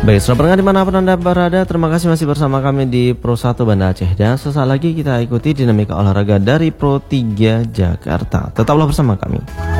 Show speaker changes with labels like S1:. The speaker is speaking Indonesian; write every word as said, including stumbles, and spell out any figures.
S1: Baik, selamat pendengar dimanapun Anda berada. Terima kasih masih bersama kami di Pro satu Banda Aceh. Dan sesaat lagi kita ikuti dinamika olahraga dari Pro tiga Jakarta. Tetaplah bersama kami.